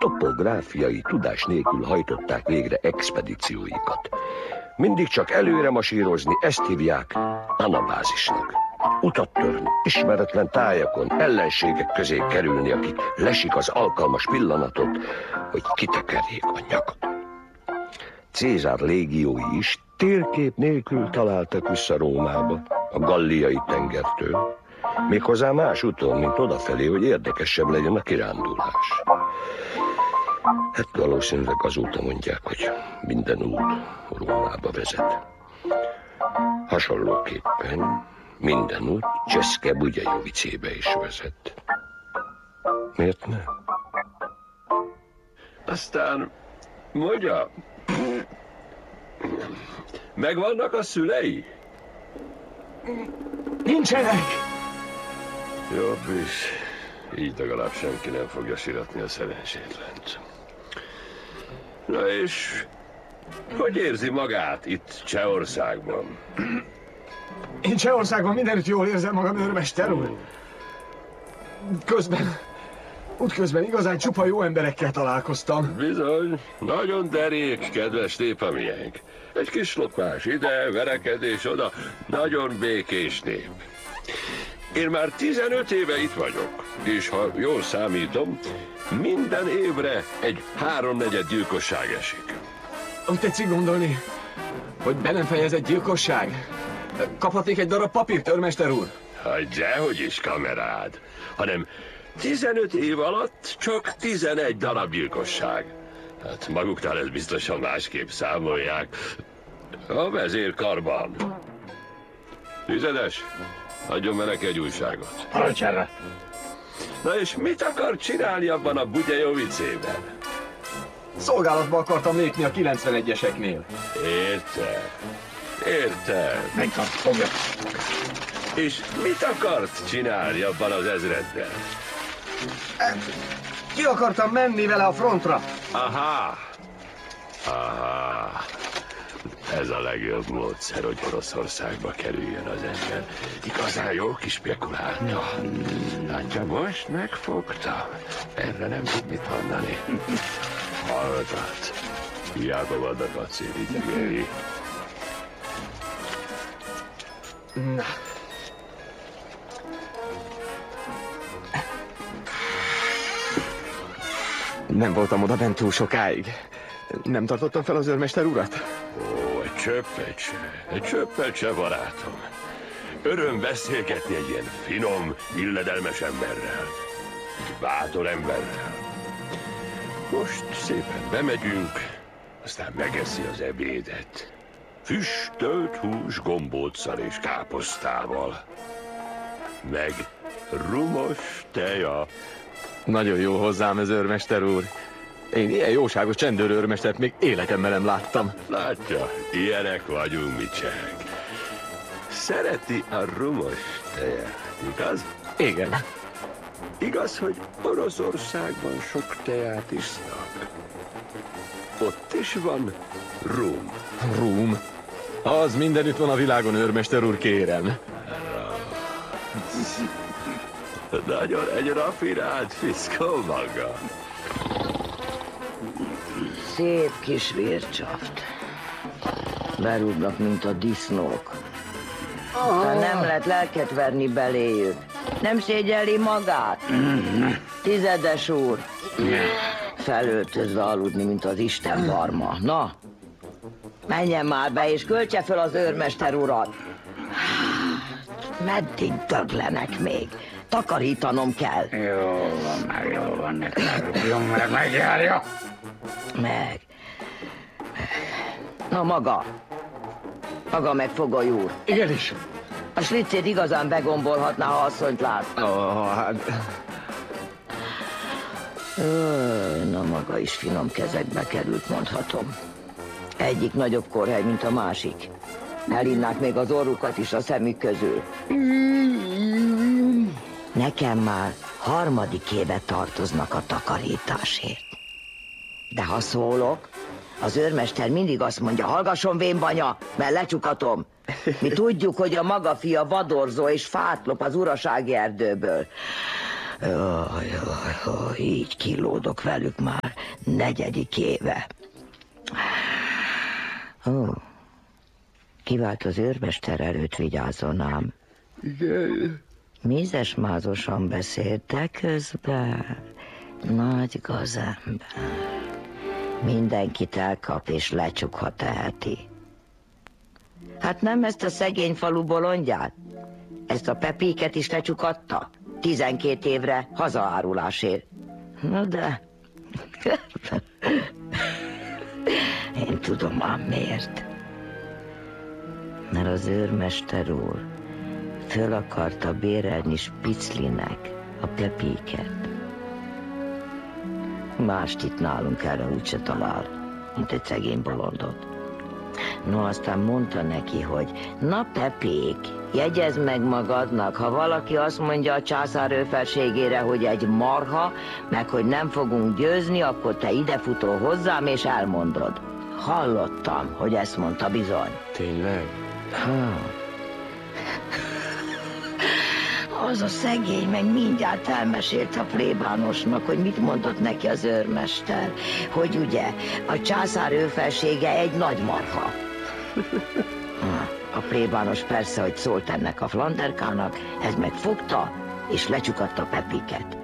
topográfiai tudás nélkül hajtották végre expedícióikat. Mindig csak előre masírozni, ezt hívják anabázisnak. Utat törni, ismeretlen tájakon, ellenségek közé kerülni, akik lesik az alkalmas pillanatot, hogy kitekerjék a nyakat. Cézár légiói is térkép nélkül találtak vissza Rómába, a Galliai tengertől, méghozzá más úton, mint odafelé, hogy érdekesebb legyen a kirándulás. Hát valószínűleg azóta mondják, hogy minden út Rómába vezet. Hasonlóképpen minden út České Budějovice is vezet. Miért nem? Aztán mondja, megvannak a szülei? Nincsenek! Jobb is. Így legalább senki nem fogja siratni a szerencsétlent. Na és hogy érzi magát itt Csehországban? Én Csehországban mindenütt jól érzem magam, őrmester úr. Útközben igazán csupa jó emberekkel találkoztam. Bizony, nagyon derék, kedves nép a miénk. Egy kis lopás ide, verekedés oda, nagyon békés nép. Én már 15 éve itt vagyok, és ha jól számítom, minden évre egy 3/4 gyilkosság esik. Úgy tetszik gondolni, hogy be nem fejezett gyilkosság? Kaphatnék egy darab papírt, őrmester úr? Hát dehogy is, kamerád, hanem 15 év alatt csak 11 darab gyilkosság. Hát maguknál ezt biztosan másképp számolják. A vezérkarban. Tizedes, adjon be neki egy újságot. Parancsára. Na és mit akar csinálni abban a Budějovicében? Szolgálatba akartam lépni a 91-eseknél. Értem. Megkapja. És mit akart csinálni abban az ezredben? Ki akartam menni vele a frontra? Aha. Ez a legjobb módszer, hogy Oroszországba kerüljön az ember. Igazán jól kispekulálta. Látja, most megfogta. Erre nem tud mit mondani. Hallgat. Hiába vannak acélidegei. Na. Nem voltam oda bent túl sokáig. Nem tartottam fel az őrmester urat? Ó, egy csöppet se, barátom. Öröm beszélgetni egy ilyen finom, illedelmes emberrel. Egy bátor emberrel. Most szépen bemegyünk, aztán megeszi az ebédet. Füstölt hús, gombóccal és káposztával. Meg rumos teja. Nagyon jó hozzám ez, őrmester úr. Én ilyen jóságos csendőrőrmestert még életemben nem láttam. Látja, ilyenek vagyunk mi csehek. Szereti a rumos tejet, igaz? Igen. Igaz, hogy Oroszországban sok teát isznak. Ott is van rum. Rum? Az mindenütt van a világon, őrmester úr, kérem. Nagyon egy rafinált fiszkó maga. Szép kis vércsaft. Berúgnak, mint a disznók. De nem lehet lelket verni beléjük. Nem szégyelli magát? Tizedes úr. Felöltözve aludni, mint az Isten barma. Na, menjen már be, és költse fel az őrmester urat. Meddig döglenek még? Takarítanom kell. Jól van, ne káruljon, mert megjárja. Meg. Na maga. Maga meg, Fogoly úr. Igenis. A slicét igazán begombolhatná, ha asszonyt lát. Na maga is finom kezekbe került, mondhatom. Egyik nagyobb korhely, mint a másik. Elinnák még az orrukat is a szemük közül. Nekem már 3. éve tartoznak a takarításért. De ha szólok, az őrmester mindig azt mondja, hallgasson vénbanya, mert lecsukatom. Mi tudjuk, hogy a maga fia vadorzó és fát lop az urasági erdőből. Így kilódok velük már 4. éve. Kivált az őrmester előtt, vigyázzon ám. Mézes-mázosan beszélt, de közben nagy gazember. Mindenkit elkap és lecsuk, ha teheti. Hát nem ezt a szegény falu bolondját? Ezt a Pepéket is lecsukatta? 12 évre hazaárulásért. Na de... Én tudom ám miért. Mert az őrmester úr föl akarta bérelni Spiclinek a Pepéket. Mást itt nálunk erre úgyse talál, mint egy szegény bolondot. No, aztán mondta neki, hogy na Pepék, jegyezd meg magadnak, ha valaki azt mondja a császár őfelségére, hogy egy marha, meg hogy nem fogunk győzni, akkor te idefutol hozzám és elmondod. Hallottam, hogy ezt mondta bizony. Tényleg? Az a szegény meg mindjárt elmesélt a plébánosnak, hogy mit mondott neki az őrmester, hogy ugye a császár őfelsége egy nagy marha. A plébános persze, hogy szólt ennek a flanderkának, ez meg fogta és lecsukatta Pepéket.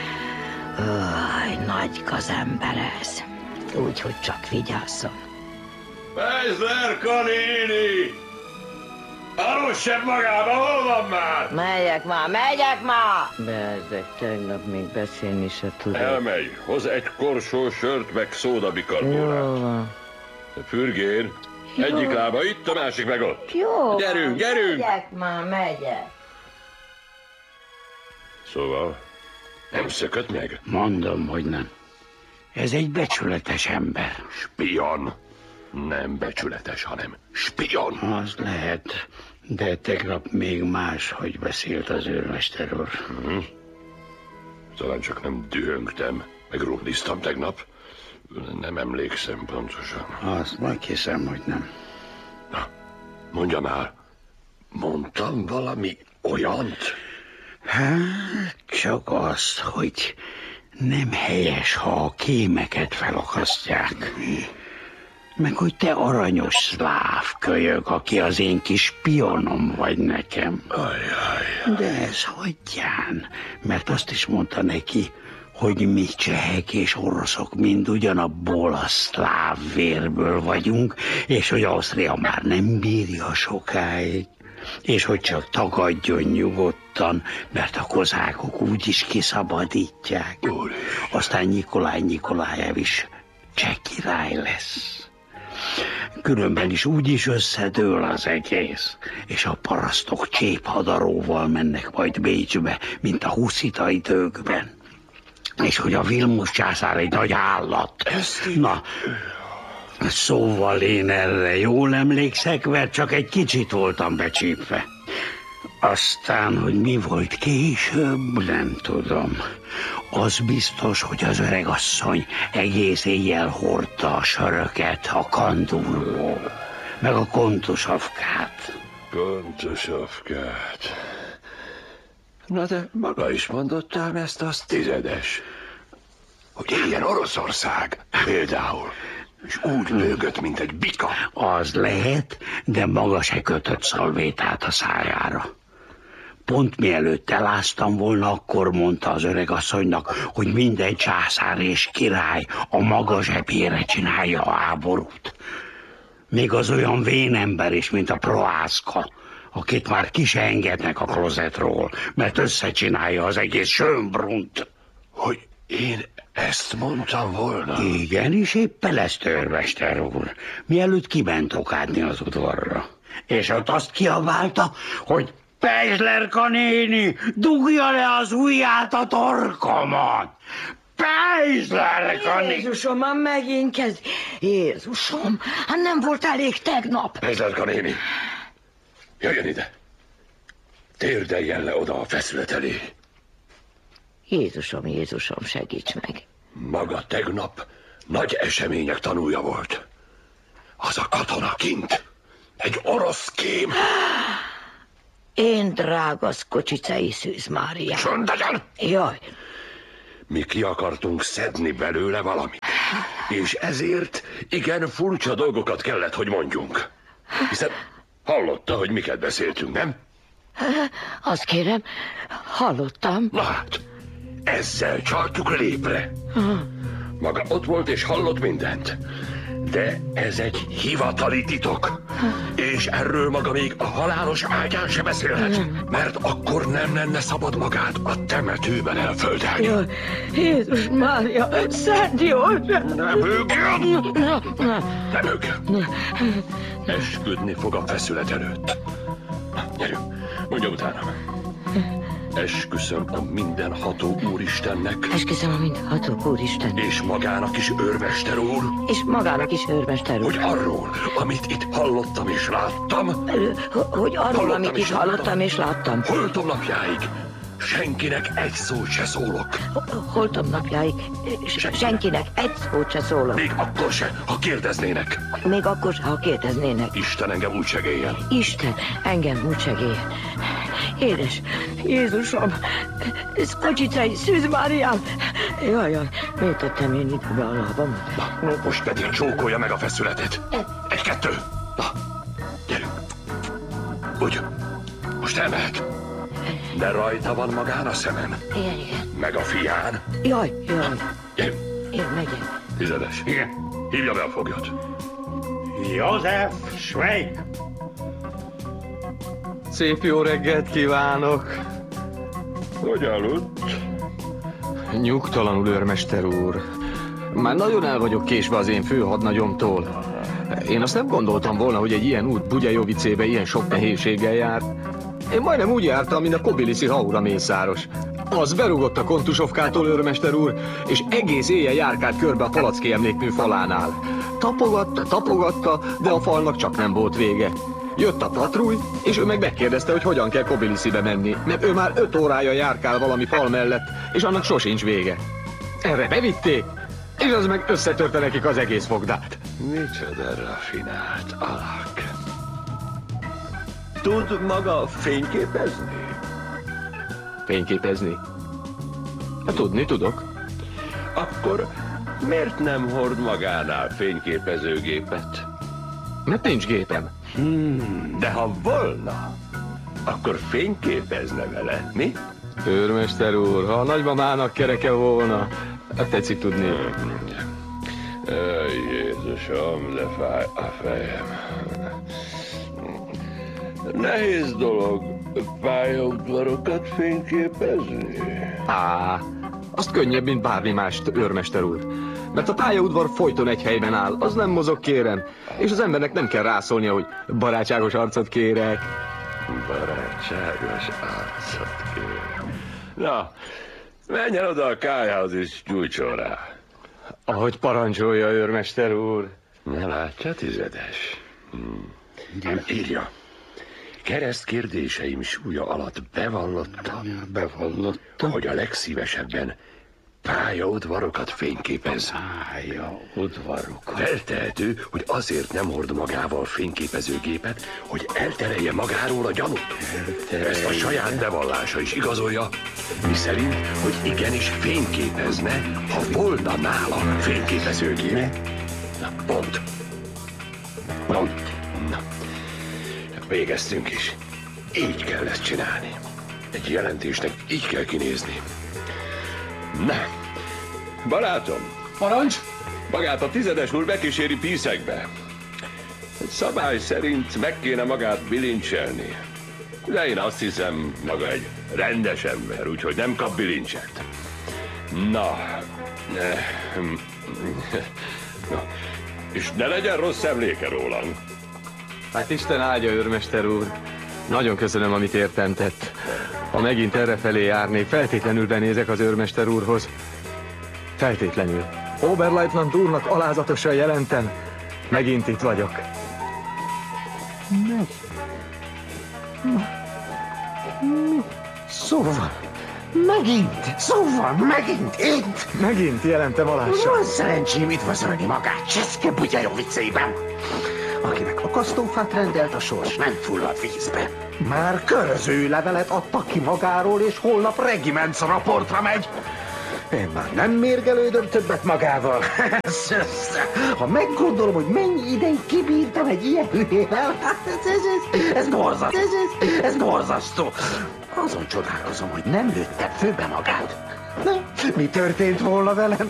Nagy gazember ez, úgyhogy csak vigyázzon. Pejzlerka néni! Alussebb magába, hol van már? Megyek már! Bezzeg, tegnap még beszélni se tudok. Elmegy, hoz egy korsó sört, meg szódabikarbónát. Jó van. Pürgén, egyik lába itt, a másik meg ott. Jó. Gyerünk! Megyek. Szóval, nem szökött meg? Mondom, hogy nem. Ez egy becsületes ember. Spion. Nem becsületes, hanem spion. Az lehet, de tegnap még más, hogy beszélt az őrmester úr. Talán csak nem dühöngtem, meg rundiztam tegnap. Nem emlékszem pontosan. Azt meghiszem, hogy nem. Na, mondja már, mondtam valami olyant? Hát, csak azt, hogy nem helyes, ha a kémeket felakasztják. Meg hogy te aranyos szláv kölyök, aki az én kis spionom vagy nekem. Ajaj. De ez hagyján, mert azt is mondta neki, hogy mi csehek és oroszok mind ugyanabból a szláv vérből vagyunk, és hogy Ausztria már nem bírja sokáig, és hogy csak tagadjon nyugodtan, mert a kozákok úgyis kiszabadítják. Aztán Nyikolaj Nikolajevics cseh király lesz. Különben is úgyis összedől az egész, és a parasztok cséphadaróval mennek majd Bécsbe, mint a huszita időkben. És hogy a Vilmos császár egy nagy állat. Na, szóval én erre jól emlékszek, mert csak egy kicsit voltam becsípve. Aztán, hogy mi volt később, nem tudom. Az biztos, hogy az öregasszony egész éjjel hordta a söröket a kandúrból, meg a kontusavkát. Kontusavkát. Na de maga is mondott ám ezt az 10, hogy ilyen Oroszország például, és úgy lőgött, mint egy bika. Az lehet, de maga se kötött szalvétát a szájára. Pont mielőtt eláztam volna, akkor mondta az öregasszonynak, hogy minden császár és király a maga zsebére csinálja a háborút. Még az olyan vénember is, mint a Prohászka, akit már ki se engednek a klozetról, mert összecsinálja az egész Schönbrunnt. Hogy én ezt mondtam volna? Igen, és éppen ezt, őrmester úr, mielőtt kiment okádni az udvarra. És ott azt kiabálta, hogy Pejzlerka néni, dugja le az ujját a torkomon! Pejzlerka néni! Jézusom, már megint kezd. Jézusom, hát nem volt elég tegnap. Pejzlerka néni, jöjjön ide. Térdeljen le oda a feszület elé. Jézusom, segíts meg. Maga tegnap nagy események tanúja volt. Az a katona kint, egy orosz kém. Én drága Szkocsicei Szűz Mária. Csöndejen! Jaj, mi ki akartunk szedni belőle valamit. És ezért igen furcsa dolgokat kellett, hogy mondjunk. Hiszen hallotta, hogy miket beszéltünk, nem? Azt kérem, hallottam. Na hát, ezzel csaltuk lépre. Maga ott volt és hallott mindent. De ez egy hivatali titok. És erről maga még a halálos ágyán se beszélhet. Mert akkor nem lenne szabad magát a temetőben elföldelni. Jaj, Jézus Mária, Szent József! Ne bőgjön! Ne bőgjön! Esküdni fog a feszület előtt. Gyerünk, mondja utánam. Esküszöm a mindenható Úristennek. Esküszöm a mindenható Úristen. És magának is, őrmester úr. És magának is, őrmester úr. Hogy arról, amit itt hallottam és láttam. Hogy arról, amit itt hallottam és láttam. Holtom napjáig senkinek egy szót se szólok. Holtom napjáig senkinek egy szót se szólok. Még akkor se, ha kérdeznének. Még akkor se, ha kérdeznének. Isten engem úgy segéljen. Isten engem úgy segéljen. Édes Jézusom, Szkocsicai Szűz Máriám. Jaj, miért tettem én itt be a lábam? Na, most pedig csókolja meg a feszületet. Egy-kettő. Na, gyerünk. Úgy, most elmehet. De rajta van magán a szemen. Igen. Meg a fián. Jaj. Gyerünk. Én megyek. 10. Igen. Hívja be a foglyot. József Schweig. Szép jó reggelt kívánok! Hogy aludt? Nyugtalanul, őrmester úr. Már nagyon el vagyok késve az én főhadnagyomtól. Én azt nem gondoltam volna, hogy egy ilyen út Bugyajovicébe ilyen sok nehézséggel jár. Én majdnem úgy jártam, mint a Kobiliszi Haura mészáros. Az berugott a Kontusovkától, őrmester úr, és egész éjjel járkált körbe a Palacki emlékmű falánál. Tapogatta, de a falnak csak nem volt vége. Jött a patrúj, és ő meg megkérdezte, hogy hogyan kell Kobiliszibe menni, mert ő már 5 órája járkál valami fal mellett, és annak sosincs vége. Erre bevitték, és az meg összetörte nekik az egész fogdát. Micsoda rafinált alak. Tud maga fényképezni? Fényképezni? Hát tudni tudok. Akkor miért nem hord magánál fényképezőgépet? Mert nincs gépem. De ha volna, akkor fényképezne vele, mi? Őrmester úr, ha a nagymamának kereke volna, hát tetszik tudni. Jézusom, de fáj a fejem. Nehéz dolog pályaudvarokat fényképezni. Azt könnyebb, mint bármi más, őrmester úr. Mert a pályaudvar folyton egy helyben áll, az nem mozog, kérem. És az embernek nem kell rászólnia, hogy barátságos arcot kérek. Barátságos arcot kérek. Na, menjen oda a kályhához és gyújtson rá. Ahogy parancsolja, őrmester úr. Na látja, 10. Igen, írja. Kereszt kérdéseim súlya alatt bevallotta, hogy a legszívesebben pályaudvarokat fényképez. Pályaudvarokat. Feltehető, hogy azért nem hord magával fényképezőgépet, hogy elterelje magáról a gyanút. Ezt a saját bevallása is igazolja, miszerint, hogy igenis fényképezne, ha volna nála fényképezőgép. Na, pont. Na, végeztünk is. Így kell ezt csinálni. Egy jelentésnek így kell kinézni. Na, barátom! Parancs! Magát a 10. úr bekíséri Píszekbe. Szabály szerint meg kéne magát bilincselni. De én azt hiszem, maga egy rendes ember, úgyhogy nem kap bilincset. Na, és ne legyen rossz emléke rólam. Hát Isten áldja, őrmester úr. Nagyon köszönöm, amit értem tett. Ha megint errefelé járnék, feltétlenül benézek az őrmester úrhoz. Feltétlenül. Oberleutnant úrnak alázatosan jelentem. Megint itt vagyok. Szóval, megint itt. Megint jelentem alással. Van szerencsém üdvözölni magát Cseszke Bugyajovicében, akinek akasztófát rendelt, a sors nem fullad vízbe. Már köröző levelet adtak ki magáról, és holnap regimenc raportra megy. Én már nem mérgelődöm többet magával. Ha meggondolom, hogy mennyi ideig kibírtam egy ilyen lélel, ez borzasztó. Azon csodálkozom, hogy nem lőtte főbe magát. Na, mi történt volna velem?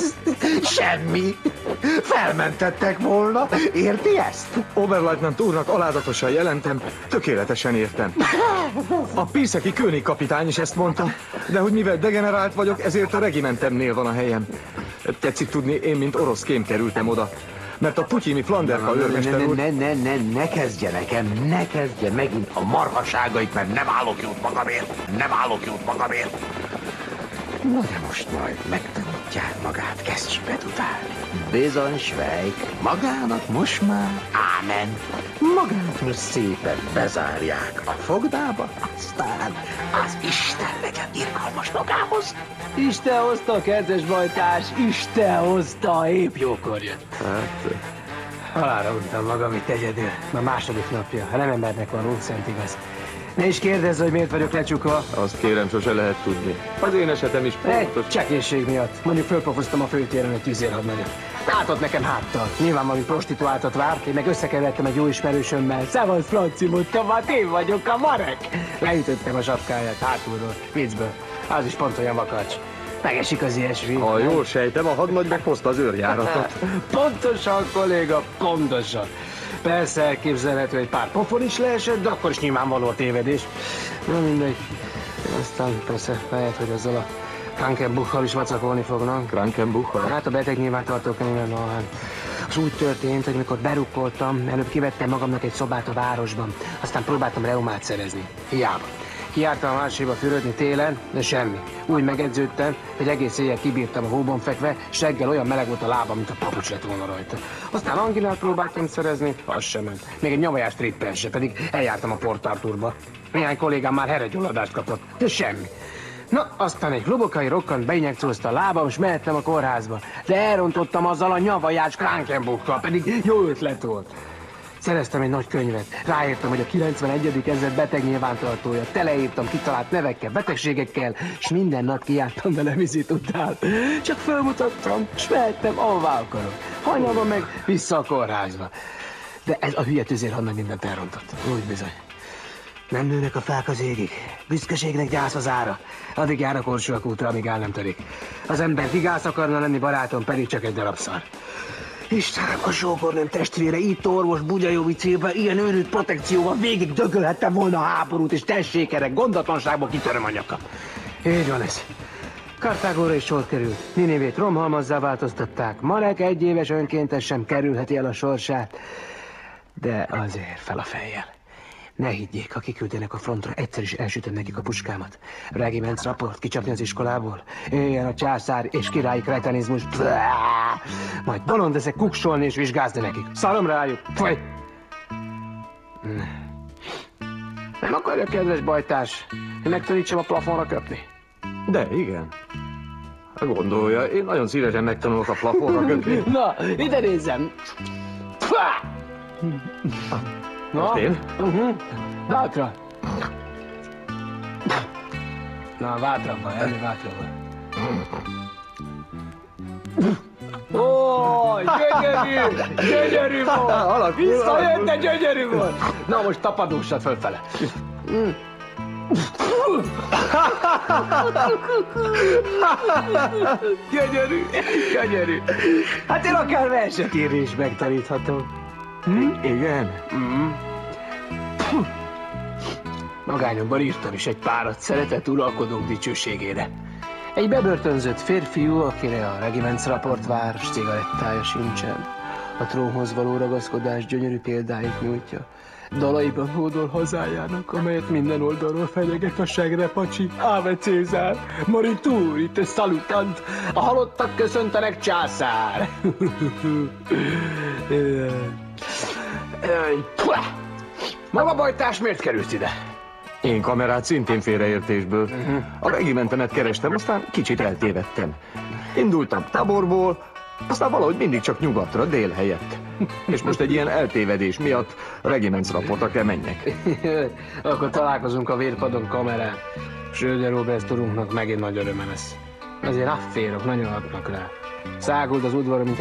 Semmi. Felmentettek volna. Érti ezt? Oberleutnant úrnak alázatosan jelentem, tökéletesen értem. A Piszeki König kapitány is ezt mondta, de hogy mivel degenerált vagyok, ezért a regimentemnél van a helyem. Tetszik tudni, én mint orosz kém kerültem oda. Mert a putyimi Flanderka őrmester úr... Ne kezdje nekem, ne kezdje megint a marhaságait, mert nem állok jót magamért. Na de most majd megtanítják magát kesztyűbe dudálni. Bizony, Svejk, magának most már ámen. Magát most szépen bezárják a fogdába, aztán az Isten legyen irgalmas magához. Isten hozta, kedves bajtárs, Isten hozta, épp jókor jött. Halálra untam magam itt egyedül. Ma második napja, ha nem embernek van út, szent igaz. Ne is kérdezz, hogy miért vagyok lecsukva. Azt kérem, sose lehet tudni. Az én esetem is pontos. Egy csekészség miatt. Mondjuk fölpofoztam a főtéren egy tüzérhadnagyot. Látott nekem háttal. Nyilván valami prostituáltat várt, én meg összekevertem egy jó ismerősömmel. Szevasz, Franci, mondtam, hát én vagyok a Marek. Leütöttem a sapkáját hátulról, viccből. Az is pont olyan makacs. Megesik az ilyesmi. Ha jól sejtem, a hadnagy meghozta az őrjáratot. Pontosan, kolléga, pontosan. Persze elképzelhető, egy pár pofon is leesett, de akkor is nyilvánvaló a tévedés. Na mindegy. Aztán persze lehet, hogy azzal a Krankenbuchal is vacakolni fognak. Krankenbuchal? Hát a beteg nyilvántartókönyvben, az úgy történt, hogy mikor berukkoltam, előbb kivettem magamnak egy szobát a városban, aztán próbáltam reumát szerezni. Hiába. Kijártam a másodba fürödni télen, de semmi. Úgy megedződtem, hogy egész éjjel kibírtam a hóban fekve, s reggel olyan meleg volt a lábam, mint a papucs lett volna rajta. Aztán anginát próbáltam szerezni, az sem ment. Még egy nyavajás trippel se, pedig eljártam a Port Arthurba. Néhány kollégám már heregyulladást kapott, de semmi. Na, aztán egy globokai rokkant beinjekciózta a lábam, s mehettem a kórházba. De elrontottam azzal a nyavajás Krankenbuchal, pedig jó ötlet volt. Szereztem egy nagy könyvet. Ráírtam, hogy a 91. ezred beteg nyilvántartója. Teleírtam kitalált nevekkel, betegségekkel, és minden nap kijártam vele vizit után. Csak fölmutattam, s mehettem, ahová akarok. Hajnalban meg vissza a kórházba. De ez a hülye tüzérhadnagy mindent elrontott. Úgy bizony. Nem nőnek a fák az égig. Büszkeségnek gyász az ára. Addig jár a Korsuak útra, amíg el nem törik. Az ember vigász akarna lenni, barátom, pedig csak egy darab szar. Istenem, a sógornőm testvére, itt orvos Bugyajovicében, ilyen őrült protekcióval végig dögölhettem volna a háborút, és tessék erre, gondatlanságból kitöröm a nyaka. Így van ez. Kartágóra is sor került. Ninivét romhalmazzá változtatták. Marek 1 éves önkéntes sem kerülheti el a sorsát. De azért fel a fejjel. Ne higgyék, ha kiküldenek a frontra, egyszer is elsütöm nekik a puskámat. Regiments raport kicsapni az iskolából. Éljen a császár és királyi kretenizmus. Majd bolond ezek kuksolni és vizsgázni nekik. Szalom rájuk. Faj! Nem akarja, kedves bajtárs, hogy megtanítsam a plafonra köpni? De igen. Gondolja, én nagyon szívesen megtanulok a plafonra köpni. Na, ide nézzem! Most én? Bátra! Na, bátrabban, elő bátrabban. Ó, gyönyörű! Gyönyörű volt! Visszajött, de gyönyörű volt! Na, most tapadóssad fölfele. Gyönyörű! Gyönyörű! Hát én akár verset írni is megtaníthatom. Igen? Magányomban írtam is egy párat szeretett uralkodók dicsőségére. Egy bebörtönzött férfiú, akire a Regiments raport vár, s cigarettája sincsen. A trónhoz való ragaszkodás gyönyörű példáit nyújtja. Dalaiban hódol hazájának, amelyet minden oldalról fenyeget a segrepacsi, Ave Cézár, Morituri, salutant, a halottak köszöntenek, császár. Maga bajtás, miért kerülsz ide? Én kamerát szintén félreértésből. A regimentemet kerestem, aztán kicsit eltévedtem. Indultam táborból, aztán valahogy mindig csak nyugatra, dél helyett. És most egy ilyen eltévedés miatt Regiments raportra kell menjek. Akkor találkozunk a vérpadon kamerán. Schröder Obersturunknak megint nagy öröme lesz. Azért afférok nagyon adnak rá. Szágult az udvaron, mint